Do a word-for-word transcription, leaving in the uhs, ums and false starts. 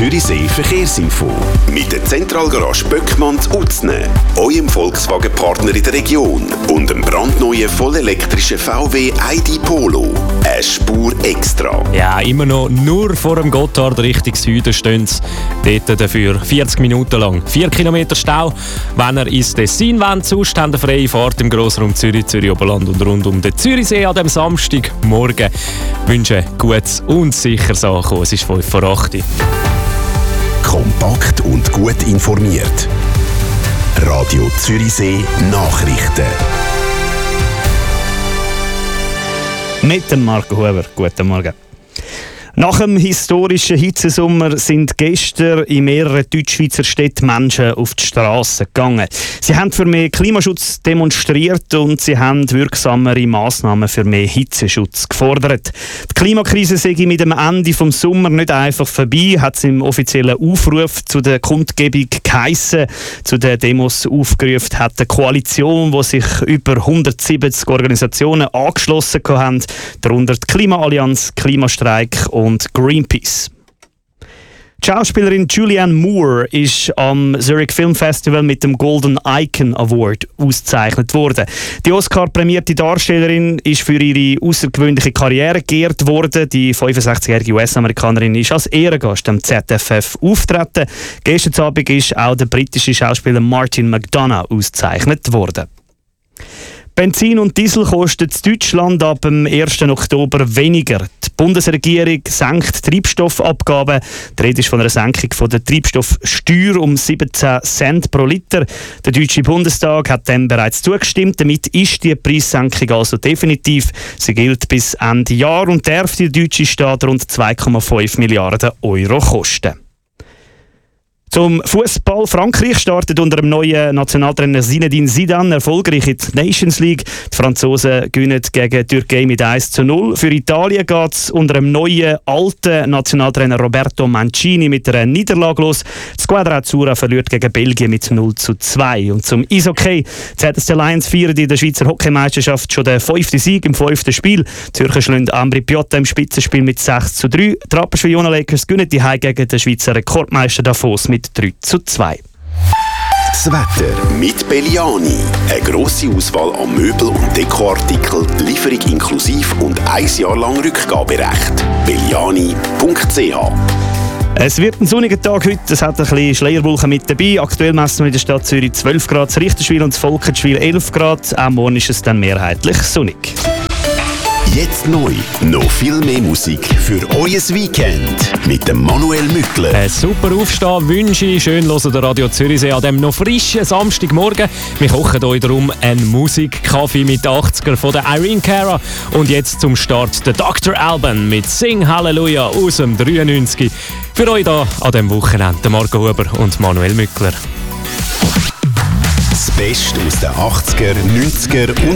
Zürichsee Verkehrsinfo. Mit der Zentralgarage Böckmanns Utzne, eurem Volkswagen-Partner in der Region und dem brandneuen vollelektrischen V W I D Polo. Eine Spur extra. Ja, immer noch nur vor dem Gotthard Richtung Süden stehen sie. Dort dafür vierzig Minuten lang. vier Kilometer Stau. Wenn ihr ins Tessin wollt, sonst habt ihr freie Fahrt im Grossraum Zürich, Zürich-Oberland und rund um den Zürichsee an dem Samstagmorgen. Ich wünsche gutes und sicheres Ankommen. Es ist fünf vor acht. Kompakt und gut informiert. Radio Zürichsee Nachrichten. Mit dem Marco Huber. Guten Morgen. Nach dem historischen Hitzesommer sind gestern in mehreren Deutschschweizer Städten Menschen auf die Straße gegangen. Sie haben für mehr Klimaschutz demonstriert und sie haben wirksamere Massnahmen für mehr Hitzeschutz gefordert. Die Klimakrise sei mit dem Ende des Sommers nicht einfach vorbei, hat es im offiziellen Aufruf zu der Kundgebung geheissen. Zu den Demos aufgerufen hat eine Koalition, wo sich über hundertsiebzig Organisationen angeschlossen haben, darunter die Klimaallianz, Klimastreik und Greenpeace. Die Schauspielerin Julianne Moore ist am Zurich Film Festival mit dem Golden Icon Award ausgezeichnet worden. Die Oscar-prämierte Darstellerin ist für ihre außergewöhnliche Karriere geehrt worden. Die fünfundsechzigjährige U S-Amerikanerin ist als Ehrengast am Z F F auftreten. Gestern Abend ist auch der britische Schauspieler Martin McDonagh ausgezeichnet worden. Benzin und Diesel kostet in Deutschland ab dem ersten Oktober weniger. Die Bundesregierung senkt Treibstoffabgaben. Die Rede ist von einer Senkung von der Treibstoffsteuer um siebzehn Cent pro Liter. Der Deutsche Bundestag hat dem bereits zugestimmt. Damit ist die Preissenkung also definitiv. Sie gilt bis Ende Jahr und darf die deutsche Staat rund zwei Komma fünf Milliarden Euro kosten. Zum Fußball. Frankreich startet unter dem neuen Nationaltrainer Zinedine Zidane erfolgreich in die Nations League. Die Franzosen gewinnen gegen die Türkei mit eins zu null. Für Italien geht es unter dem neuen, alten Nationaltrainer Roberto Mancini mit einer Niederlage los. Die Squadra Azzurra verliert gegen Belgien mit null zu zwei. Und zum Eishockey. Die Z S C Lions feiern in der Schweizer Hockeymeisterschaft schon den fünften Sieg im fünften Spiel. Die Zürcher schlagen Ambri Piotta im Spitzenspiel mit sechs zu drei. Die Rapperswil-Jona Lakers gewinnen die Heim gegen den Schweizer Rekordmeister Davos mit drei zu zwei. Das Wetter mit Belliani. Eine grosse Auswahl an Möbel- und Dekoartikeln, Lieferung inklusiv und ein Jahr lang Rückgaberecht. belliani punkt c h. Es wird ein sonniger Tag heute, es hat ein bisschen Schleierwolken mit dabei. Aktuell messen wir in der Stadt Zürich zwölf Grad, das Richterschwil und das Volkenschwil elf Grad. Am Morgen ist es dann mehrheitlich sonnig. Jetzt neu. Noch viel mehr Musik für euer Weekend. Mit dem Manuel Mückler. Ein super Aufstehen wünsche ich. Schön hören der Radio Zürichsee an dem noch frischen Samstagmorgen. Wir kochen euch darum einen Musikkaffee mit achtziger von der Irene Cara. Und jetzt zum Start der Doktor Alban mit Sing Halleluja aus dem dreiundneunzig. Für euch hier an diesem Wochenende Marco Huber und Manuel Mückler. Das Beste aus den achtziger, neunziger und